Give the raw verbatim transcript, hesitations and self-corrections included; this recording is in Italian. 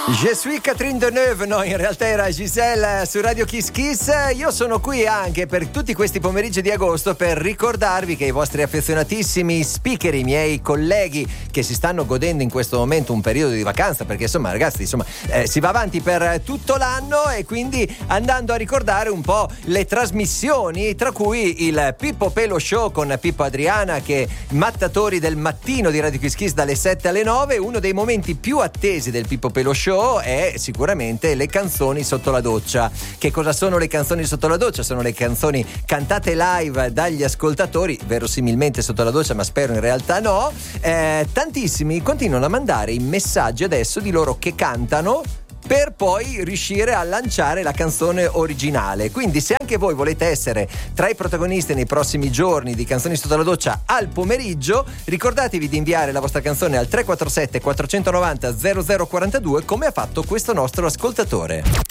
Je suis Catherine Deneuve, no, in realtà era Giselle su Radio Kiss Kiss. Io sono qui anche per tutti questi pomeriggi di agosto per ricordarvi che i vostri affezionatissimi speaker, i miei colleghi che si stanno godendo in questo momento un periodo di vacanza, perché insomma ragazzi, insomma eh, si va avanti per tutto l'anno, e quindi andando a ricordare un po' le trasmissioni, tra cui il Pippo Pelo Show con Pippo Adriana, che mattatori del mattino di Radio Kiss Kiss dalle sette alle nove. Uno dei momenti più attesi del Pippo Pelo Show è sicuramente le canzoni sotto la doccia. Che cosa sono le canzoni sotto la doccia? Sono le canzoni cantate live dagli ascoltatori, verosimilmente sotto la doccia, ma spero in realtà no. Eh, tantissimi continuano a mandare i messaggi adesso di loro che cantano per poi riuscire a lanciare la canzone originale. Quindi se anche voi volete essere tra i protagonisti nei prossimi giorni di Canzoni sotto la doccia al pomeriggio, ricordatevi di inviare la vostra canzone al tre quattro sette quattro nove zero zero zero quattro due, come ha fatto questo nostro ascoltatore.